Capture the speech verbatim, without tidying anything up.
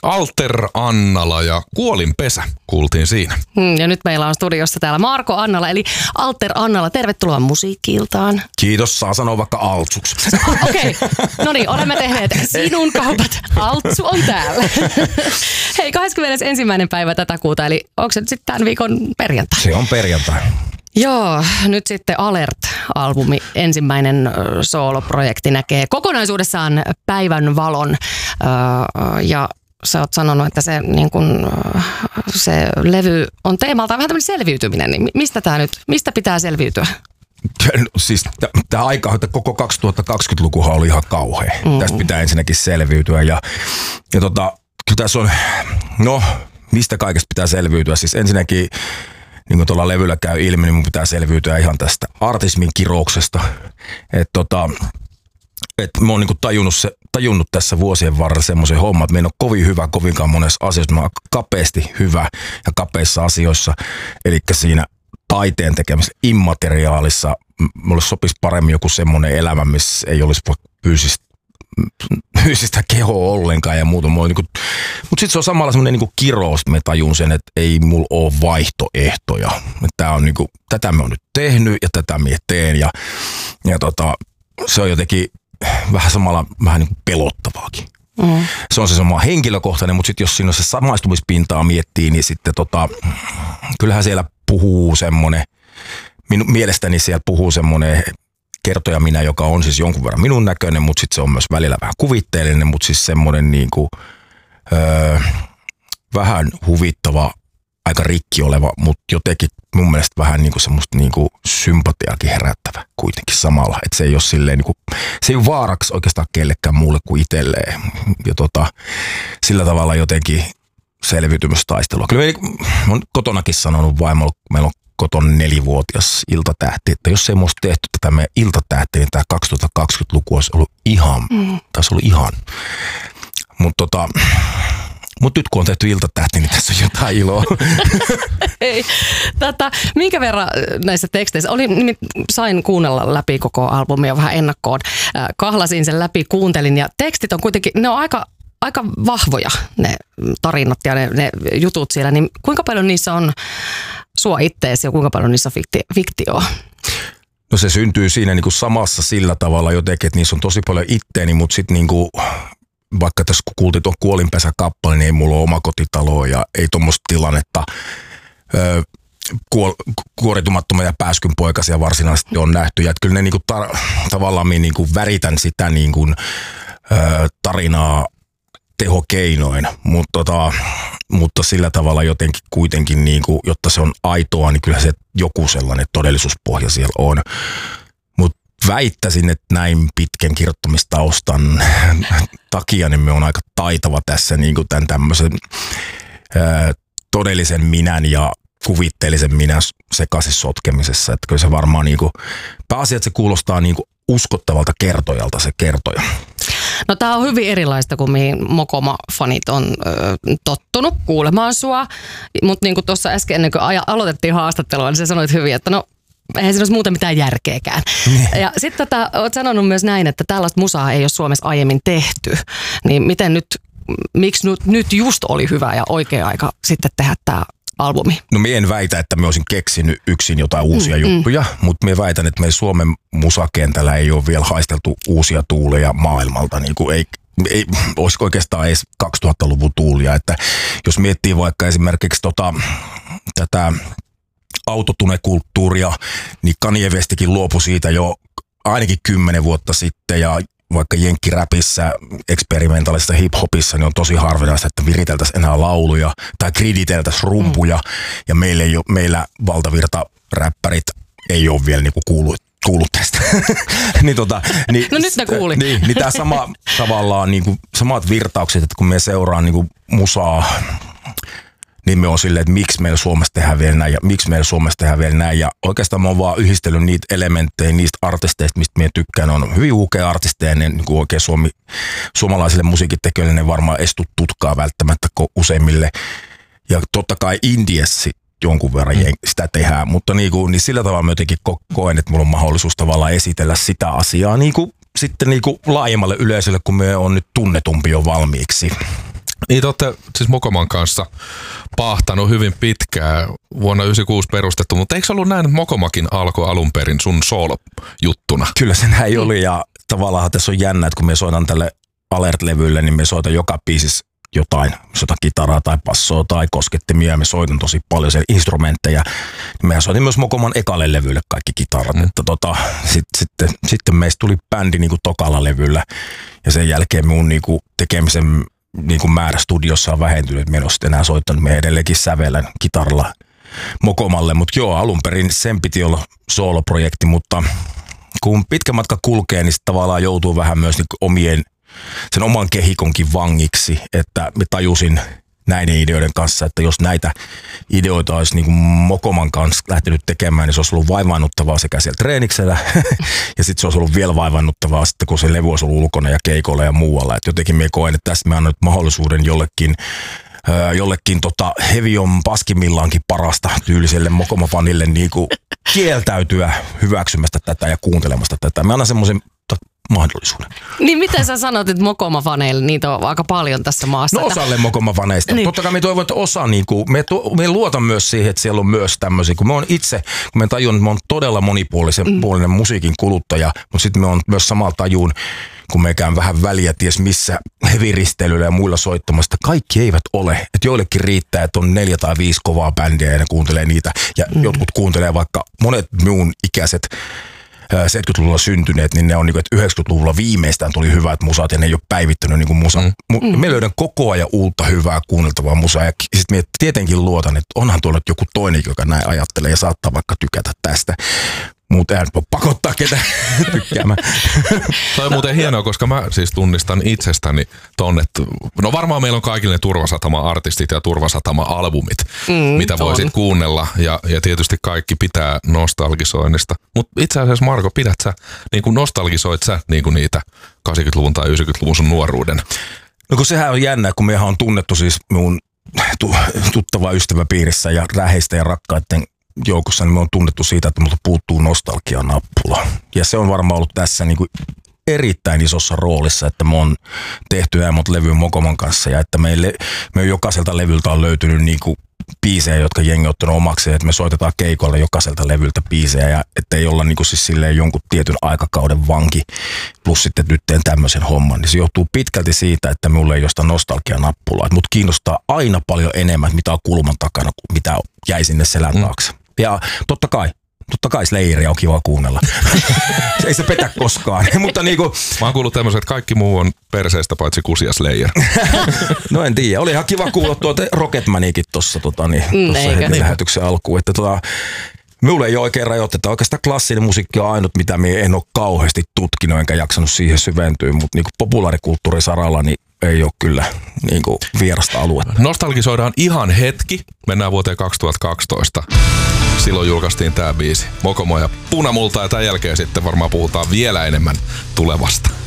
Alter Annala ja Kuolinpesä kuultiin siinä. Hmm, ja nyt meillä on studiossa täällä Marko Annala, eli Alter Annala. Tervetuloa Musiikki-iltaan. Kiitos, saa sanoa vaikka Altsuksi. Okei, okay. No niin, olemme tehneet sinun kaupat. Altsu on täällä. Hei, kahdeskymmenesensimmäinen päivä tätä kuuta, eli onko se nyt sitten tämän viikon perjantai? Se on perjantai. Joo, nyt sitten Alert-albumi, ensimmäinen sooloprojekti, näkee kokonaisuudessaan päivän valon ja sä oot sanonut, että se, niin kun, se levy on teemaltaan vähän tämmöinen selviytyminen, niin mistä tää nyt, mistä pitää selviytyä? No, siis tämä aika, että koko kaksituhattakaksikymmentälukuhan oli ihan kauhea. Mm. Tästä pitää ensinnäkin selviytyä ja, ja tota, kyllä tässä on, no mistä kaikesta pitää selviytyä, siis ensinnäkin niin kuin tuolla levyllä käy ilmi, niin mun pitää selviytyä ihan tästä artismin kirouksesta. Että tota, et mä oon niinku tajunnut, se, tajunnut tässä vuosien varrella semmoisen homman, että mä en ole kovin hyvä kovinkaan monessa asiassa. Mä oon kapeasti hyvä ja kapeissa asioissa. Eli siinä taiteen tekemisessä, immateriaalissa, mulle sopisi paremmin joku semmoinen elämä, missä ei olisi fyysistä, fyysistä kehoa ollenkaan ja muuta. Niinku, mutta sitten se on samalla semmoinen niinku kirous, että mä tajun sen, että ei mulla ole vaihtoehtoja. Tää on niinku, tätä mä oon nyt tehnyt ja tätä mä teen ja, ja tota, se on jotenkin vähän samalla vähän niinku pelottavaakin. Mm. Se on se sama henkilökohtainen, mutta sitten jos siinä on se samaistumispintaa miettii, niin sitten tota, kyllähän siellä puhuu semmoinen, minu, mielestäni siellä puhuu semmoinen kertoja minä, joka on siis jonkun verran minun näköinen, mutta sitten se on myös välillä vähän kuvitteellinen, mutta siis semmoinen niinku, öö, vähän huvittava, aika rikki oleva, mutta jotenkin mun mielestä vähän niinku semmoista niinku sympatiaakin herättävä kuitenkin samalla. Että se ei ole silleen niinku, se ei ole vaaraksi oikeastaan kellekään muulle kuin itselleen. Ja tota, sillä tavalla jotenkin selviytymistaistelua. Kyllä mä oon kotonakin sanonut vaimolle, meillä on kotona nelivuotias iltatähti, että jos ei me olisi tehty tätä meidän iltatähtiä, niin tämä kaksituhattakaksikymmentäluku olisi ollut ihan, mm. taisi ollut ihan. Mutta tota, Mutta nyt kun on tehty iltatähti, niin tässä on jotain iloa. Ei. Tätä, minkä verran näissä teksteissä, oli, sain kuunnella läpi koko albumia vähän ennakkoon. Kahlasin sen läpi, kuuntelin ja tekstit on kuitenkin, ne on aika, aika vahvoja ne tarinat ja ne, ne jutut siellä. Niin kuinka paljon niissä on sua itteesi ja kuinka paljon niissä on fikti, fiktioa? No se syntyy siinä niinku samassa sillä tavalla jotenkin, että niissä on tosi paljon itteeni, mutta sitten niinku vaikka tässä kun kuultiin tuon Kuolinpesä-kappale, niin ei mulla ole omakotitaloa ja ei tuommoista tilannetta. Öö, kuol, kuoritumattomia ja pääskynpoikasia varsinaisesti on nähty. Ja kyllä ne niinku tar- tavallaan minä niinku väritän sitä niinku, öö, tarinaa tehokeinoin, mutta, tota, mutta sillä tavalla jotenkin kuitenkin, niinku, jotta se on aitoa, niin kyllä se joku sellainen todellisuuspohja siellä on. Väittäisin, että näin pitkän kirjoittamistaustan takia niin me on aika taitava tässä niin kuin tämän tämmöisen ää, todellisen minän ja kuvitteellisen minän sekaisin sotkemisessa. Että kyllä se varmaan niin kuin, pääasia, että se kuulostaa niin kuin uskottavalta kertojalta se kertoja. No tää on hyvin erilaista kuin mihin Mokoma-fanit on ö, tottunut kuulemaan sua. Mutta niin kuin tuossa äsken ennen kuin aloitettiin haastattelua, niin sä sanoit hyvin, että no eihän siinä olisi muuten mitään järkeäkään. Ne. Ja sitten tota, oot sanonut myös näin, että tällaista musaa ei ole Suomessa aiemmin tehty. Niin miten nyt, miksi nyt, nyt just oli hyvä ja oikea aika sitten tehdä tämä albumi? No minä en väitä, että mä olisin keksinyt yksin jotain uusia mm, juttuja, mm. mutta minä väitän, että meidän Suomen musakentällä ei ole vielä haisteltu uusia tuuleja maailmalta. Niin kuin ei, ei olisiko oikeastaan edes kaksituhattaluvun tuulia. Että jos miettii vaikka esimerkiksi tota, tätä autotunekulttuuria, niin Kanye Westikin luopui siitä jo ainakin kymmenen vuotta sitten ja vaikka jenkkiräpissä, eksperimentaalisessa hiphopissa, niin on tosi harvinaista, että viriteltäisiin enää lauluja tai krediteltäisiin rumpuja mm. ja meillä, ei ole, meillä valtavirta räppärit ei ole vielä niinku kuullut, kuullut tästä. niin tota, niin, no nyt ne kuuli. Niin, niin tämä sama tavallaan niinku, samat virtaukset, että kun me seuraan niinku musaa, niin me on silleen, että miksi meillä Suomessa tehdään vielä näin ja miksi meillä Suomessa tehdään vielä näin. Ja oikeastaan mä oon vaan yhdistellyt niitä elementtejä niistä artisteista, mistä minä tykkään. Ne on hyvin ukea artisteja, ne niin kuin oikein suomi, suomalaisille musiikintekijöille ne varmaan estu tutkaa välttämättä useimmille. Ja totta kai Indiassa jonkun verran mm. sitä tehdään, mutta niin, kuin, niin sillä tavalla mä jotenkin koen, että mulla on mahdollisuus tavallaan esitellä sitä asiaa niin kuin, sitten niin kuin laajemmalle yleisölle, kun me on nyt tunnetumpi jo valmiiksi. Niin te olette siis Mokoman kanssa paahtanut hyvin pitkään, vuonna yhdeksänkymmentäkuusi perustettu, mutta eikö ollut näin, että Mokomakin alkoi alun perin sun soolo-juttuna? Kyllä se näin oli ja tavallaan tässä on jännä, että kun me soitan tälle Alert-levylle, niin me soitan joka biisissä jotain, soitan kitaraa tai bassoa tai koskettimia ja me soitan tosi paljon sen instrumentteja. Mehän soitin myös Mokoman ekalle levylle kaikki kitarat, mm. että tota, sit, sitten, sitten meistä tuli bändi niinku tokalla levyllä ja sen jälkeen mun niinku tekemisen niinku määrä studiossa on vähentynyt, me en ole sitten enää soittanut, me edelleenkin sävellän kitaralla Mokomalle, mutta joo, alun perin sen piti olla sooloprojekti, mutta kun pitkä matka kulkee, niin tavallaan joutuu vähän myös niinku omien sen oman kehikonkin vangiksi, että me tajusin näiden ideoiden kanssa, että jos näitä ideoita olisi niin kuin Mokoman kanssa lähtenyt tekemään, niin se olisi ollut vaivaannuttavaa sekä siellä treeniksellä ja sitten se olisi ollut vielä vaivaannuttavaa sitten, kun se levy olisi ollut ulkona ja keikolla ja muualla. Et jotenkin me koen, että tässä me annan mahdollisuuden jollekin Öö, jollekin tota heavy on paskimmillaankin parasta tyyliselle Mokoma-fanille niinku kieltäytyä hyväksymästä tätä ja kuuntelemasta tätä. Me annan semmoisen mahdollisuuden. Niin miten sä sanot, että Mokoma-faneille niitä on aika paljon tässä maassa? No osalle Mokoma-faneista. Niin. Totta kai me toivon, että osa, niin kuin, me, tu, me luotan myös siihen, että siellä on myös tämmöisiä, kun me on itse, kun me tajun, että me on todella monipuolisen mm. puolinen musiikin kuluttaja, mutta sitten me on myös samalla tajun, kun me käyn vähän väliä ties missä heavy-risteilyllä ja muilla soittamasta, kaikki eivät ole. Että joillekin riittää, että on neljä tai viisi kovaa bändiä ja ne kuuntelee niitä. Ja mm. jotkut kuuntelee vaikka monet minun ikäiset seitsemänkymmentäluvulla syntyneet, niin ne on niin kuin, että yhdeksänkymmentäluvulla viimeistään tuli hyvät musat ja ne ei ole päivittänyt niin kuin musa. Mm. Me löydän koko ajan uutta hyvää kuunneltavaa musaa ja sitten me tietenkin luotan, että onhan tuolla joku toinen, joka näin ajattelee ja saattaa vaikka tykätä tästä. Mutta eihän voi pakottaa ketään tykkäämään. Toi on muuten hienoa, koska mä siis tunnistan itsestäni ton, että no varmaan meillä on kaikille ne Turvasatama-artistit ja Turvasatama-albumit, mm, mitä voisit on. kuunnella ja, ja tietysti kaikki pitää nostalgisoinnista. Mutta itse asiassa Marko, pidät sä, niin kuin nostalgisoit sä niin kuin niitä kahdeksankymmentäluvun tai yhdeksänkymmentäluvun sun nuoruuden? No kun sehän on jännä, kun mehän on tunnettu siis mun tuttava ystäväpiirissä ja läheistä ja rakkaiden joukossa, niin me on tunnettu siitä, että multa puuttuu nostalgia-nappula. Ja se on varmaan ollut tässä niin kuin erittäin isossa roolissa, että me on tehty äimot levyyn Mokoman kanssa ja että meille, me jokaiselta levyltä on löytynyt niin kuin biisejä, jotka jengi on ottanut omakseen, että me soitetaan keikolla jokaiselta levyltä biisejä ja että ei olla niin kuin siis silleen jonkun tietyn aikakauden vanki plus sitten nyt teen tämmöisen homman, niin se johtuu pitkälti siitä, että mulle ei jostain nostalgia-nappulaa. Mut kiinnostaa aina paljon enemmän, mitä on kulman takana, kuin mitä jäi sinne selän taakse. Mm. Ja totta kai, totta kai Slayeria on kiva kuunnella. Ei se petä koskaan. Mutta niinku, mä oon kuullut tämmöisen, että kaikki muu on perseestä paitsi Kusi ja Slayer. No en tiedä. Oli ihan kiva kuulla tuota Rocketmaniakin tuossa tota, niin, heti lähetyksen alkuun. Että tota, minulle ei ole oikein rajoitetta. Oikeastaan klassinen musiikki on ainut, mitä minä en ole kauheasti tutkinut, enkä jaksanut siihen syventyä. Mutta niinku populaarikulttuurisaralla niin ei ole kyllä niinku vierasta aluetta. Nostalgisoidaan ihan hetki. Mennään vuoteen kaksituhattakaksitoista. Silloin julkaistiin tää biisi Mokomo ja Punamulta ja tämän jälkeen sitten varmaan puhutaan vielä enemmän tulevasta.